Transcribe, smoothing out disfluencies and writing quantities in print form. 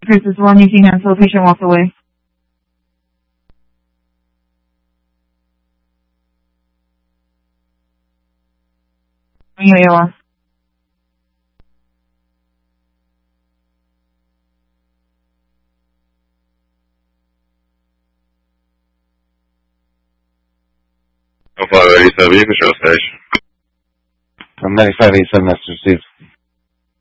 Chris is one using until patient walks away. AOR. Oh, 587, you can show station. From 9587, that's received.